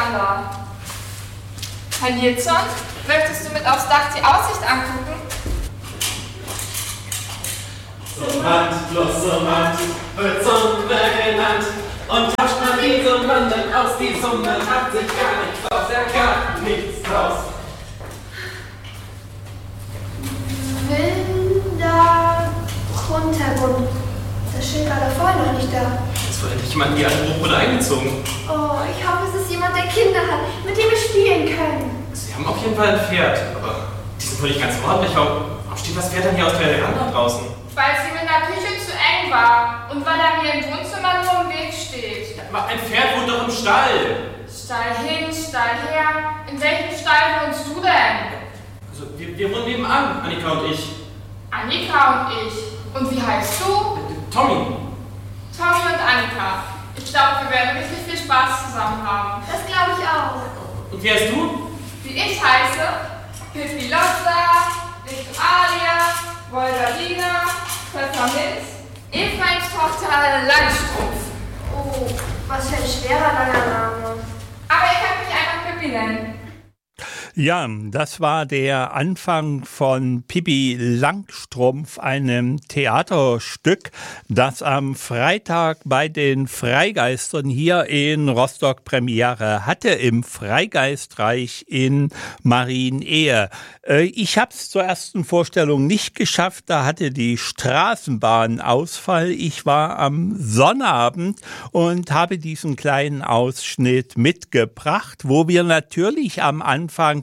Veranda. Herr Nilsson, möchtest du mit aufs Dach die Aussicht angucken? Summand, bloß Summand, wird Summe genannt. Und tauscht man die Summanden aus, die Summe hat sich gar nichts aus, gar nichts draus. Wintergrund. Das Schild war da vorher noch nicht da. Jetzt wurde endlich jemand in die andere Hochbude eingezogen. Oh, ich hoffe, es ist jemand, der Kinder hat, mit dem wir spielen können. Sie haben auf jeden Fall ein Pferd, aber die sind wohl nicht ganz ordentlich. Warum steht das Pferd dann hier aus der Veranda draußen? Weil es ihm in der Küche zu eng war und weil er mir im Wohnzimmer nur im Weg steht. Aber ein Pferd wohnt doch im Stall. Stall hin, Stall her. In welchem Stall wohnst du denn? Also, wir wohnen nebenan, Annika und ich. Annika und ich. Und wie heißt du? Tommy. Tommy und Annika. Ich glaube, wir werden richtig viel Spaß zusammen haben. Das glaube ich auch. Und wie heißt du? Wie ich heiße? Pippi Lotta, Victoria, Wolverina, Pfefferminz, Efraims Tochter Langstrumpf. Oh, was für ein schwerer, langer Name. Aber ihr könnt mich einfach Pippi nennen. Ja, das war der Anfang von Pippi Langstrumpf, einem Theaterstück, das am Freitag bei den Freigeistern hier in Rostock Premiere hatte, im Freigeistreich in Marienehe. Ich habe es zur ersten Vorstellung nicht geschafft, da hatte die Straßenbahn Ausfall. Ich war am Sonnabend und habe diesen kleinen Ausschnitt mitgebracht, wo wir natürlich am Anfang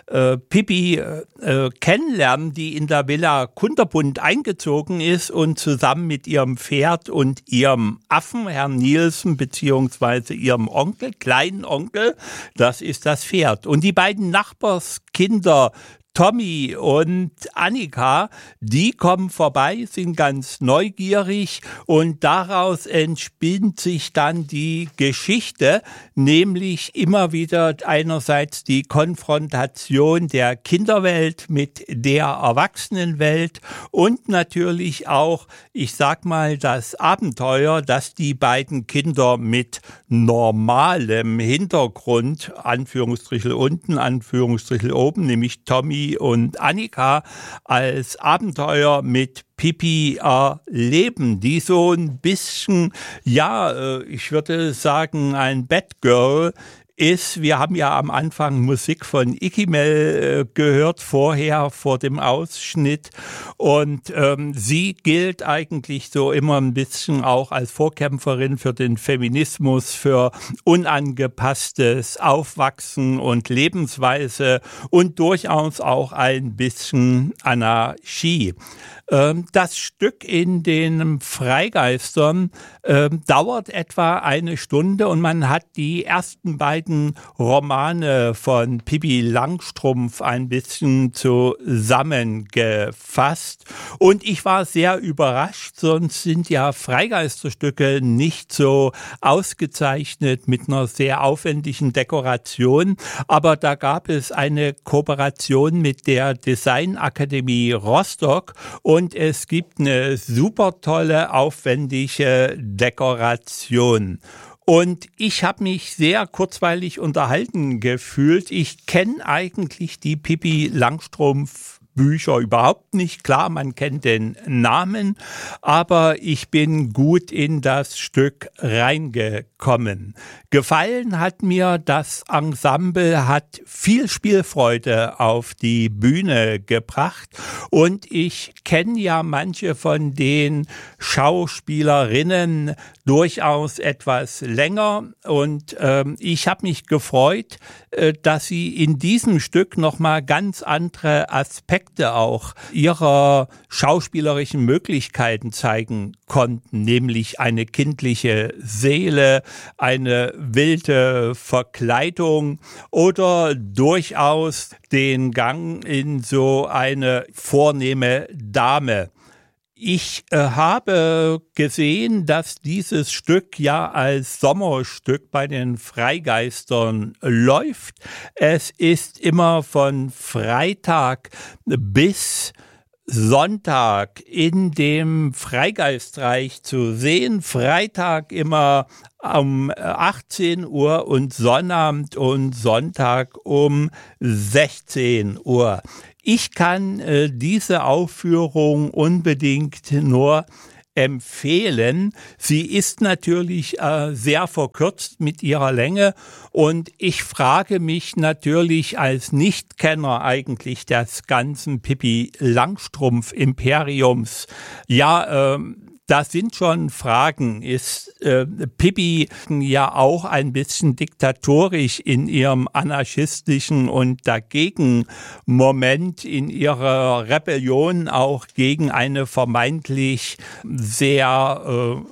Pippi kennenlernen, die in der Villa Kunterbund eingezogen ist und zusammen mit ihrem Pferd und ihrem Affen, Herrn Nielsen, beziehungsweise ihrem Onkel, kleinen Onkel, das ist das Pferd. Und die beiden Nachbarskinder Tommy und Annika, die kommen vorbei, sind ganz neugierig und daraus entspinnt sich dann die Geschichte, nämlich immer wieder einerseits die Konfrontation der Kinderwelt mit der Erwachsenenwelt und natürlich auch, ich sag mal, das Abenteuer, das die beiden Kinder mit normalem Hintergrund, Anführungsstrichel unten, Anführungsstrichel oben, nämlich Tommy und Annika als Abenteuer mit Pippi erleben, die so ein bisschen, ja, ich würde sagen, ein Bad Girl ist. Wir haben ja am Anfang Musik von Ikimel gehört, vorher, vor dem Ausschnitt. Und sie gilt eigentlich so immer ein bisschen auch als Vorkämpferin für den Feminismus, für unangepasstes Aufwachsen und Lebensweise und durchaus auch ein bisschen Anarchie. Das Stück in den Freigeistern dauert etwa eine Stunde und man hat die ersten beiden Romane von Pippi Langstrumpf ein bisschen zusammengefasst. Und ich war sehr überrascht, sonst sind ja Freigeisterstücke nicht so ausgezeichnet mit einer sehr aufwendigen Dekoration. Aber da gab es eine Kooperation mit der Designakademie Rostock und es gibt eine super tolle, aufwendige Dekoration. Und ich habe mich sehr kurzweilig unterhalten gefühlt. Ich kenne eigentlich die Pippi Langstrumpf Bücher überhaupt nicht. Klar, man kennt den Namen, aber ich bin gut in das Stück reingekommen. Gefallen hat mir das Ensemble, hat viel Spielfreude auf die Bühne gebracht und ich kenne ja manche von den Schauspielerinnen durchaus etwas länger und ich habe mich gefreut, dass sie in diesem Stück nochmal ganz andere Aspekte auch ihrer schauspielerischen Möglichkeiten zeigen konnten, nämlich eine kindliche Seele, eine wilde Verkleidung oder durchaus den Gang in so eine vornehme Dame. Ich habe gesehen, dass dieses Stück ja als Sommerstück bei den Freigeistern läuft. Es ist immer von Freitag bis Sonntag in dem Freigeistreich zu sehen. Freitag immer um 18 Uhr und Sonnabend und Sonntag um 16 Uhr. Ich kann diese Aufführung unbedingt nur empfehlen. Sie ist natürlich sehr verkürzt mit ihrer Länge und ich frage mich natürlich als Nichtkenner eigentlich des ganzen Pippi Langstrumpf Imperiums, da sind schon Fragen. Ist Pippi ja auch ein bisschen diktatorisch in ihrem anarchistischen und dagegen Moment in ihrer Rebellion auch gegen eine vermeintlich sehr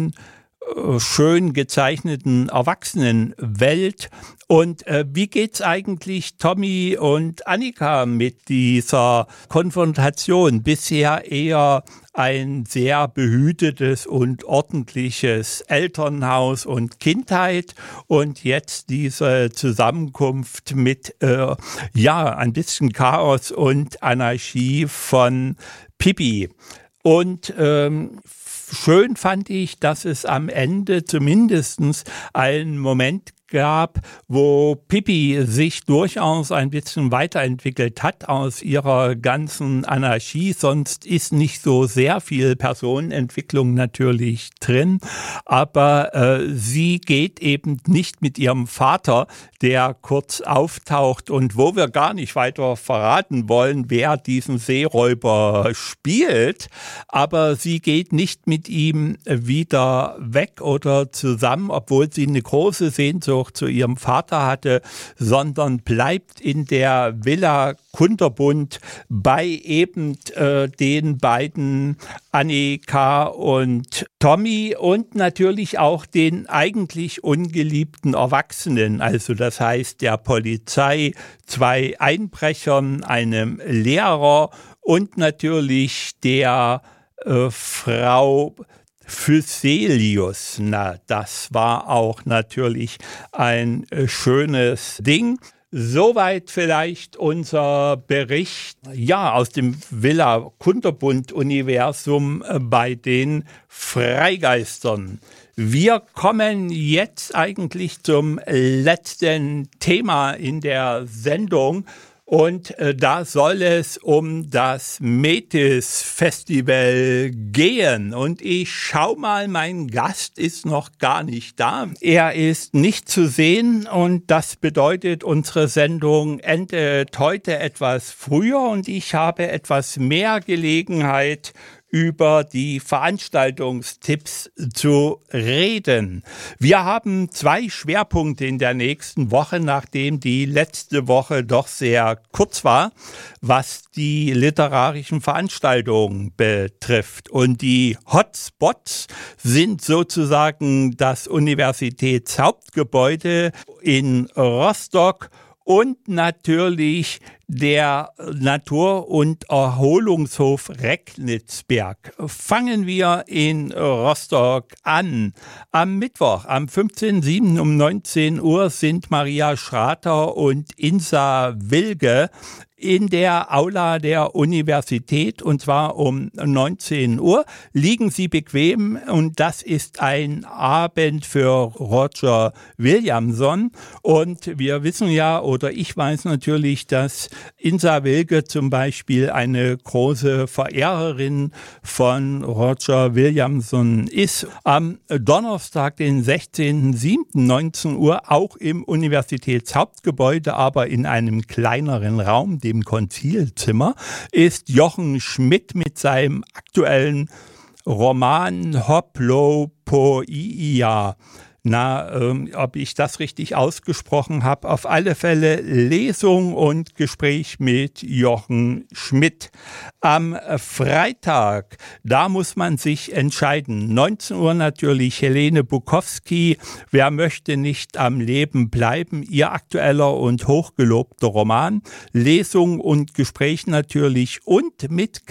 unschön gezeichneten Erwachsenenwelt? Und wie geht's eigentlich Tommy und Annika mit dieser Konfrontation? Bisher eher ein sehr behütetes und ordentliches Elternhaus und Kindheit und jetzt diese Zusammenkunft mit ein bisschen Chaos und Anarchie von Pippi. Und schön fand ich, dass es am Ende zumindestens einen Moment gab, wo Pippi sich durchaus ein bisschen weiterentwickelt hat aus ihrer ganzen Anarchie. Sonst ist nicht so sehr viel Personenentwicklung natürlich drin, aber sie geht eben nicht mit ihrem Vater, der kurz auftaucht und wo wir gar nicht weiter verraten wollen, wer diesen Seeräuber spielt, aber sie geht nicht mit ihm wieder weg oder zusammen, obwohl sie eine große Sehnsucht zu ihrem Vater hatte, sondern bleibt in der Villa Kunterbund bei eben den beiden Annika und Tommy und natürlich auch den eigentlich ungeliebten Erwachsenen, also das heißt der Polizei, 2 Einbrechern, einem Lehrer und natürlich der Frau Phycelius. Na, das war auch natürlich ein schönes Ding. Soweit vielleicht unser Bericht, aus dem Villa Kunterbund Universum bei den Freigeistern. Wir kommen jetzt eigentlich zum letzten Thema in der Sendung. Und da soll es um das Metis-Festival gehen. Und ich schau mal, mein Gast ist noch gar nicht da. Er ist nicht zu sehen und das bedeutet, unsere Sendung endet heute etwas früher und ich habe etwas mehr Gelegenheit, über die Veranstaltungstipps zu reden. Wir haben 2 Schwerpunkte in der nächsten Woche, nachdem die letzte Woche doch sehr kurz war, was die literarischen Veranstaltungen betrifft. Und die Hotspots sind sozusagen das Universitätshauptgebäude in Rostock und natürlich der Natur- und Erholungshof Recknitzberg. Fangen wir in Rostock an. Am Mittwoch, am 15.07. um 19 Uhr sind Maria Schrater und Insa Wilge in der Aula der Universität und zwar um 19 Uhr. Liegen Sie bequem und das ist ein Abend für Roger Williamson und wir wissen ja oder ich weiß natürlich, dass Insa Wilge zum Beispiel eine große Verehrerin von Roger Williamson ist. Am Donnerstag, den 16.07. 19 Uhr, auch im Universitätshauptgebäude, aber in einem kleineren Raum, dem Konzilzimmer, ist Jochen Schmidt mit seinem aktuellen Roman Hoplopoia. Ob ich das richtig ausgesprochen habe, auf alle Fälle Lesung und Gespräch mit Jochen Schmidt. Am Freitag, da muss man sich entscheiden. 19 Uhr natürlich Helene Bukowski, Wer möchte nicht am Leben bleiben? Ihr aktueller und hochgelobter Roman. Lesung und Gespräch natürlich und mit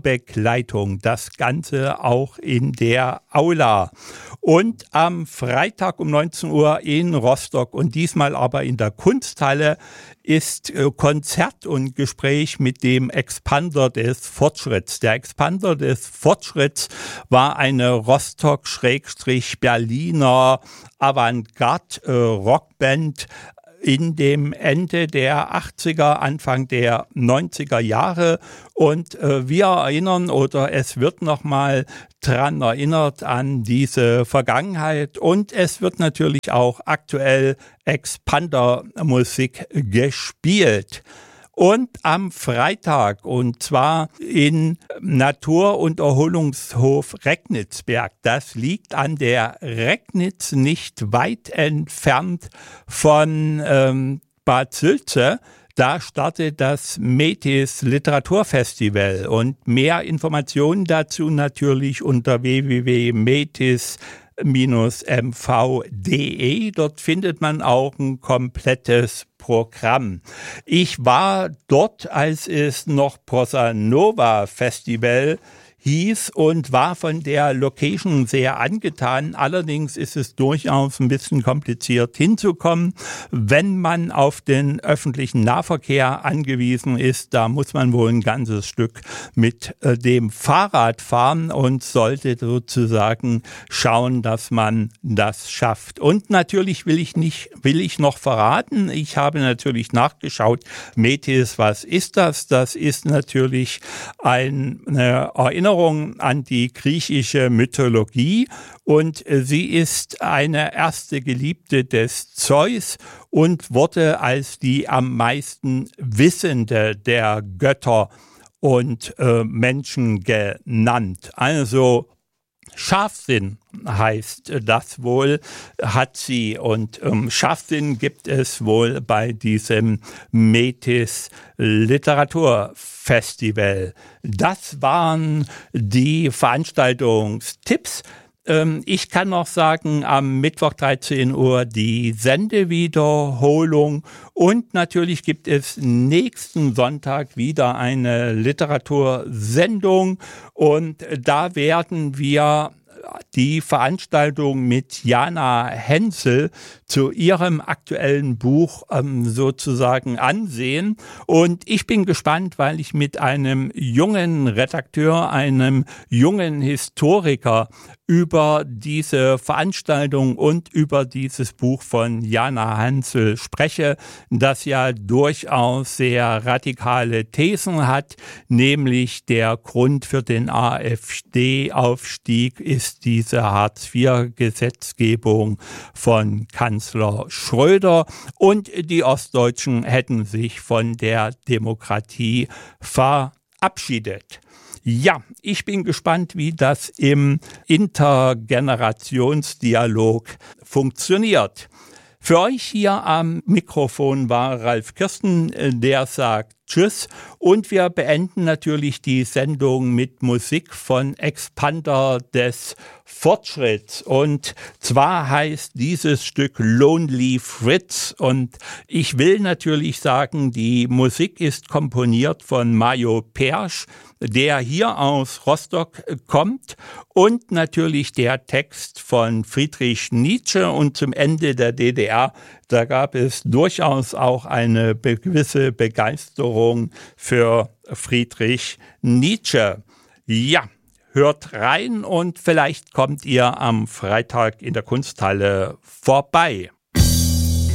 Klavierbegleitung. Das Ganze auch in der Aula. Und am Freitag Freitag um 19 Uhr in Rostock und diesmal aber in der Kunsthalle ist Konzert und Gespräch mit dem Expander des Fortschritts. Der Expander des Fortschritts war eine Rostock-Berliner Avantgarde-Rockband in dem Ende der 80er, Anfang der 90er Jahre. Und wir erinnern oder es wird nochmal dran erinnert an diese Vergangenheit. Und es wird natürlich auch aktuell Expander-Musik gespielt. Und am Freitag, und zwar in Natur- und Erholungshof Recknitzberg. Das liegt an der Recknitz, nicht weit entfernt von Bad Sülze. Da startet das Metis Literaturfestival und mehr Informationen dazu natürlich unter www.metis-mv.de. Dort findet man auch ein komplettes Programm. Ich war dort, als es noch Bossa Nova Festival hieß und war von der Location sehr angetan. Allerdings ist es durchaus ein bisschen kompliziert hinzukommen, wenn man auf den öffentlichen Nahverkehr angewiesen ist. Da muss man wohl ein ganzes Stück mit dem Fahrrad fahren und sollte sozusagen schauen, dass man das schafft. Und natürlich will ich noch verraten, ich habe natürlich nachgeschaut, Metis, was ist das? Das ist natürlich eine Erinnerung an die griechische Mythologie und sie ist eine erste Geliebte des Zeus und wurde als die am meisten Wissende der Götter und Menschen genannt. Also Scharfsinn heißt das wohl, hat sie. Und Scharfsinn gibt es wohl bei diesem Metis Literaturfestival. Das waren die Veranstaltungstipps. Ich kann noch sagen, am Mittwoch 13 Uhr die Sendewiederholung und natürlich gibt es nächsten Sonntag wieder eine Literatursendung und da werden wir die Veranstaltung mit Jana Hensel zu ihrem aktuellen Buch sozusagen ansehen. Und ich bin gespannt, weil ich mit einem jungen Redakteur, einem jungen Historiker über diese Veranstaltung und über dieses Buch von Jana Hensel spreche, das ja durchaus sehr radikale Thesen hat, nämlich der Grund für den AfD-Aufstieg ist diese Hartz-IV-Gesetzgebung von Kanzler Schröder und die Ostdeutschen hätten sich von der Demokratie verabschiedet. Ja, ich bin gespannt, wie das im Intergenerationsdialog funktioniert. Für euch hier am Mikrofon war Ralf Kirsten, der sagt Tschüss und wir beenden natürlich die Sendung mit Musik von Expander des Fortschritts und zwar heißt dieses Stück Lonely Fritz und ich will natürlich sagen, die Musik ist komponiert von Majo Persch, der hier aus Rostock kommt und natürlich der Text von Friedrich Nietzsche und zum Ende der DDR, da gab es durchaus auch eine gewisse Begeisterung für Friedrich Nietzsche. Ja, hört rein und vielleicht kommt ihr am Freitag in der Kunsthalle vorbei.